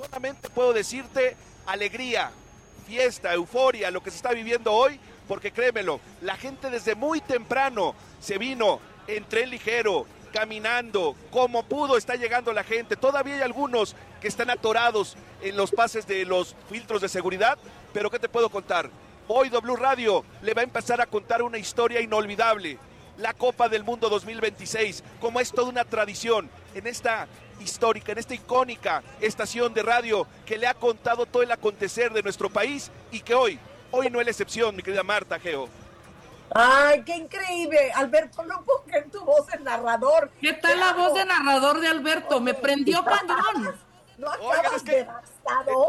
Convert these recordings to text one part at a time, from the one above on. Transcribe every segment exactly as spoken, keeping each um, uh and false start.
solamente puedo decirte alegría, fiesta, euforia, lo que se está viviendo hoy, porque créemelo, la gente desde muy temprano se vino en tren ligero, caminando, como pudo está llegando la gente. Todavía hay algunos que están atorados en los pases de los filtros de seguridad, pero ¿qué te puedo contar? Hoy W Radio le va a empezar a contar una historia inolvidable. La Copa del Mundo dos mil veintiséis, como es toda una tradición en esta histórica, en esta icónica estación de radio que le ha contado todo el acontecer de nuestro país y que hoy, hoy no es la excepción, mi querida Marta, Geo. ¡Ay, qué increíble! Alberto, no puedo creer tu voz de narrador. ¿Qué tal la voz de narrador de Alberto? Oye, Me prendió cañón. ¿No acabas Oigan, es que- devastado?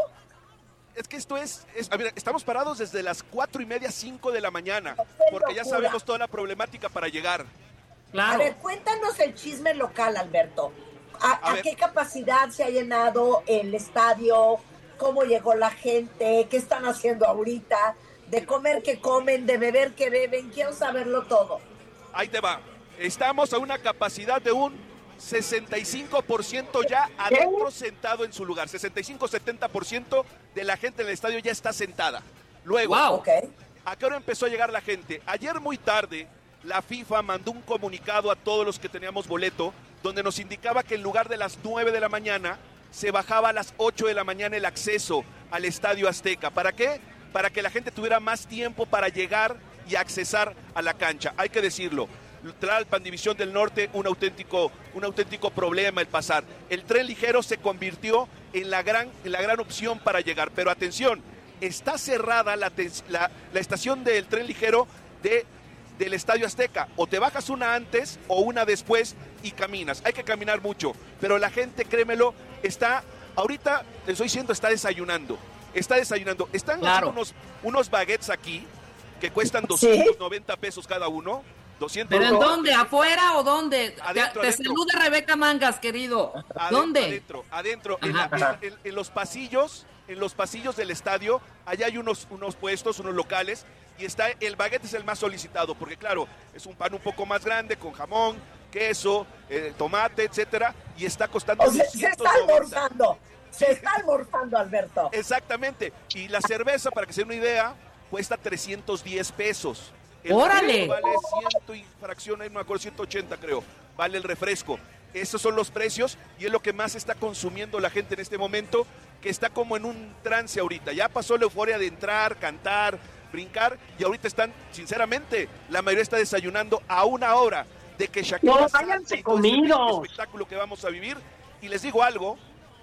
Es que esto es, es a ver, estamos parados desde las cuatro y media, cinco de la mañana, Qué porque ya locura. sabemos toda la problemática para llegar. A Claro. ver, cuéntanos el chisme local, Alberto. ¿A, A a ver. qué capacidad se ha llenado el estadio? ¿Cómo llegó la gente? ¿Qué están haciendo ahorita? ¿De comer que comen? ¿De beber que beben? Quiero saberlo todo. Ahí te va. Estamos a una capacidad de un sesenta y cinco por ciento ya adentro sentado en su lugar. sesenta y cinco a setenta por ciento de la gente en el estadio ya está sentada. Luego, Wow. Ok. ¿a qué hora empezó a llegar la gente? Ayer muy tarde, la FIFA mandó un comunicado a todos los que teníamos boleto, donde nos indicaba que en lugar de las nueve de la mañana, se bajaba a las ocho de la mañana el acceso al Estadio Azteca. ¿Para qué? Para que la gente tuviera más tiempo para llegar y accesar a la cancha. Hay que decirlo. Tlalpan, División del Norte, un auténtico, un auténtico problema el pasar. El tren ligero se convirtió en la gran, en la gran opción para llegar. Pero atención, está cerrada la, la, la estación del tren ligero de, del Estadio Azteca. O te bajas una antes o una después y caminas. Hay que caminar mucho. Pero la gente, créemelo, está, ahorita, les estoy diciendo, está desayunando. Está desayunando. Están Claro. haciendo unos, unos baguettes aquí que cuestan ¿Sí? doscientos noventa pesos cada uno. doscientos ¿Pero en dónde? ¿Afuera o dónde? Adentro, Te adentro. saluda Rebeca Mangas, querido. Adentro, ¿Dónde? Adentro, adentro, en, Ajá. la- en- en- en los pasillos, en los pasillos del estadio, allá hay unos, unos puestos, unos locales, y está, el baguette es el más solicitado, porque claro, es un pan un poco más grande, con jamón, queso, eh, tomate, etcétera, y está costando O sea, se está doscientos noventa. almorzando. Se está almorzando, Alberto. Exactamente, y la cerveza, para que se den una idea, cuesta trescientos diez pesos. El ¡Órale! refresco vale ciento y fracción, ahí no me acuerdo, ciento ochenta creo, vale el refresco. Esos son los precios y es lo que más está consumiendo la gente en este momento, que está como en un trance ahorita. Ya pasó la euforia de entrar, cantar, brincar y ahorita están, sinceramente, la mayoría está desayunando a una hora de que Shakira No, salte váyanse y todo este comidos. espectáculo que vamos a vivir. Y les digo algo,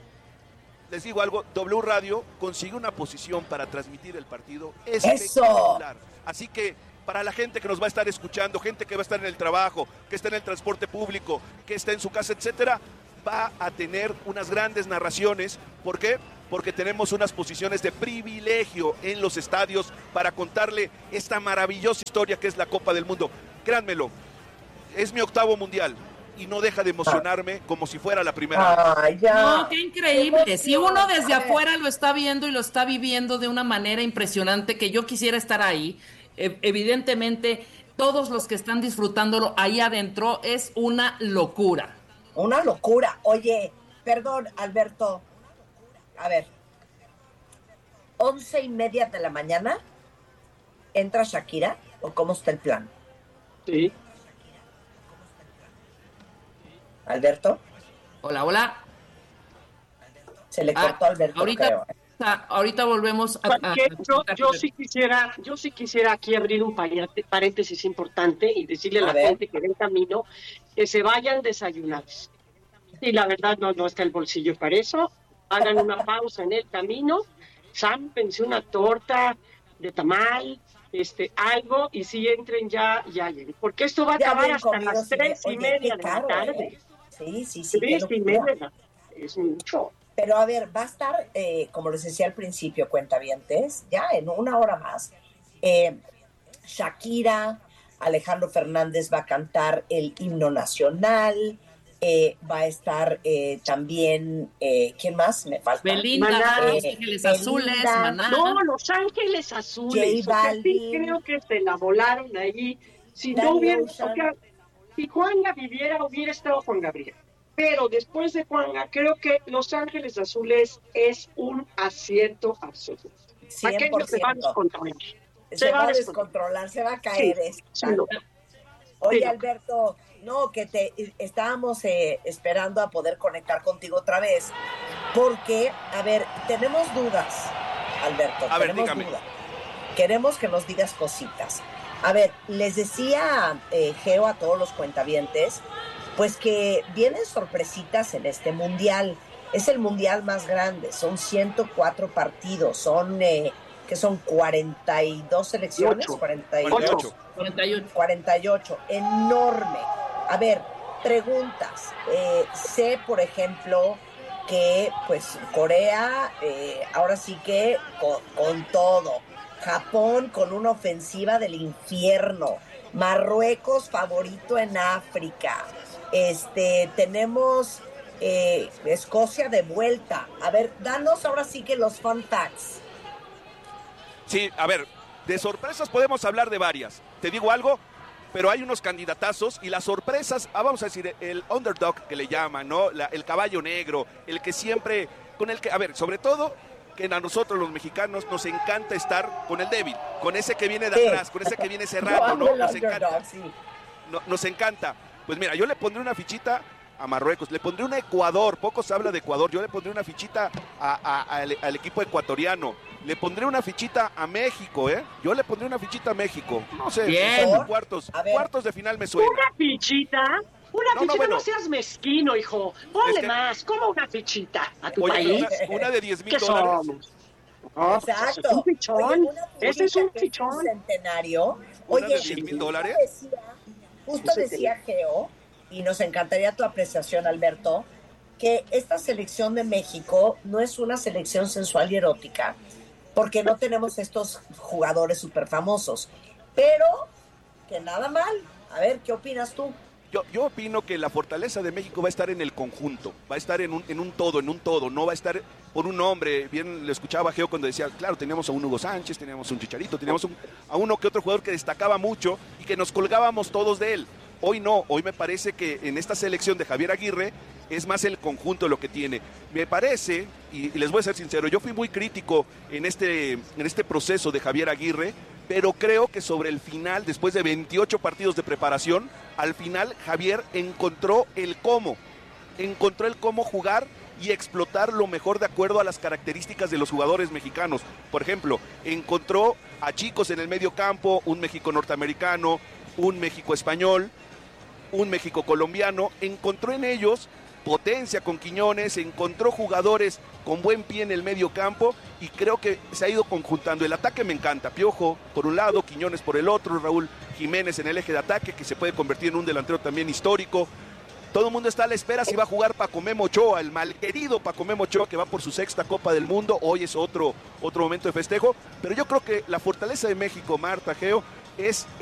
les digo algo, W Radio consiguió una posición para transmitir el partido espectacular. Así que para la gente que nos va a estar escuchando, gente que va a estar en el trabajo, que está en el transporte público, que está en su casa, etcétera, va a tener unas grandes narraciones. ¿Por qué? Porque tenemos unas posiciones de privilegio en los estadios para contarle esta maravillosa historia que es la Copa del Mundo. Créanmelo, es mi octavo mundial y no deja de emocionarme como si fuera la primera. Ay, ya. No, qué increíble. Qué Si emoción. uno desde A ver. afuera lo está viendo y lo está viviendo de una manera impresionante, que yo quisiera estar ahí, eh, evidentemente todos los que están disfrutándolo ahí adentro es una locura. Una locura. Oye, perdón, Alberto. A ver. Once y media de la mañana, ¿entra Shakira? ¿O cómo está el plan? Sí. Alberto, Hola, hola. se le Ah, cortó a Alberto, ahorita, creo. ah, ahorita volvemos a, a- Porque yo, yo sí quisiera, yo sí quisiera aquí abrir un pare- paréntesis importante y decirle a, A la ver. gente que en camino que se vayan desayunados. Y la verdad no, no está el bolsillo para eso. Hagan una pausa en el camino, zámpense una torta de tamal, este, algo, y si entren ya, ya lleguen. Porque esto va a Ya acabar bien hasta comido, las sí, tres y oye, media qué de la caro, tarde. ¿eh? Sí, sí, sí. qué Tres y locura. media. Es mucho. Pero a ver, va a estar, eh, como les decía al principio, cuentavientes, ya en una hora más, eh, Shakira, Alejandro Fernández va a cantar el himno nacional, eh, va a estar eh, también, eh, ¿quién más? Me falta. Belinda, Maná, Los Ángeles Belinda, Azules, Maná. No, Los Ángeles Azules. J O sea, sí Balvin. creo que se la volaron ahí. Si Danny no hubiera, o Ocean. sea, si Juanga viviera, hubiera estado Juan Gabriel. Pero después de Juanga, creo que Los Ángeles Azules es un acierto absoluto. Aquello se va a descontrolar. Se, se va a descontrolar, se va a caer. Sí, sí, no. Oye, sí, Alberto, no, que te estábamos eh, esperando a poder conectar contigo otra vez, porque, a ver, tenemos dudas, Alberto, a tenemos ver, dudas. Queremos que nos digas cositas. A ver, les decía eh, Geo a todos los cuentavientes, pues que vienen sorpresitas en este mundial. Es el mundial más grande, son ciento cuatro partidos, son, eh, que son cuarenta y dos selecciones, cuarenta y ocho. cuarenta y ocho. cuarenta y ocho, enorme. A ver, preguntas. Eh, sé, por ejemplo, que pues Corea, eh, ahora sí que con, con todo. Japón con una ofensiva del infierno. Marruecos favorito en África. Este, tenemos eh, Escocia de vuelta. A ver, danos ahora sí que los fun facts. Sí, a ver, de sorpresas podemos hablar de varias. Te digo algo, pero hay unos candidatazos y las sorpresas, ah, vamos a decir, el underdog que le llaman, ¿no? La, el caballo negro, el que siempre, con el que, a ver, sobre todo, que a nosotros los mexicanos nos encanta estar con el débil, con ese que viene de sí. atrás, con ese que viene cerrado, ¿no? Nos encanta. Sí. No, nos encanta. Pues mira, yo le pondré una fichita a Marruecos, le pondré una a Ecuador, poco se habla de Ecuador, yo le pondré una fichita a, a, a, al, al equipo ecuatoriano, le pondré una fichita a México, ¿eh? Yo le pondré una fichita a México, no sé, Bien. cuartos, cuartos de final me suena. ¿Una fichita? Una no, fichita, no, bueno. no seas mezquino, hijo, ponle es que... más, como una fichita a tu Oye, país. Una, una de diez mil ¿Qué dólares. somos? Oh, Exacto. Es un fichón. Oye, Ese es un fichón. Un centenario. ¿Una Oye, de diez mil dólares? Decía, justo decía Geo, y nos encantaría tu apreciación, Alberto, que esta selección de México no es una selección sensual y erótica, porque no tenemos estos jugadores súper famosos, pero que nada mal. A ver, ¿qué opinas tú? Yo, yo opino que la fortaleza de México va a estar en el conjunto, va a estar en un, en un todo, en un todo, no va a estar por un hombre. Bien le escuchaba a Geo cuando decía, claro, teníamos a un Hugo Sánchez, teníamos un Chicharito, teníamos un, a uno que otro jugador que destacaba mucho y que nos colgábamos todos de él. Hoy no, hoy me parece que en esta selección de Javier Aguirre es más el conjunto lo que tiene. Me parece, y, y les voy a ser sincero, yo fui muy crítico en este, en este proceso de Javier Aguirre, pero creo que sobre el final, después de veintiocho partidos de preparación, al final Javier encontró el cómo, encontró el cómo jugar y explotar lo mejor de acuerdo a las características de los jugadores mexicanos. Por ejemplo, encontró a chicos en el medio campo, un México norteamericano, un México español, un México colombiano, encontró en ellos potencia con Quiñones, encontró jugadores con buen pie en el medio campo y creo que se ha ido conjuntando. El ataque me encanta, Piojo por un lado, Quiñones por el otro, Raúl Jiménez en el eje de ataque que se puede convertir en un delantero también histórico. Todo el mundo está a la espera si va a jugar Paco Memo Ochoa, el malquerido Paco Memo Ochoa que va por su sexta Copa del Mundo. Hoy es otro, otro momento de festejo, pero yo creo que la fortaleza de México, Marta, Geo, es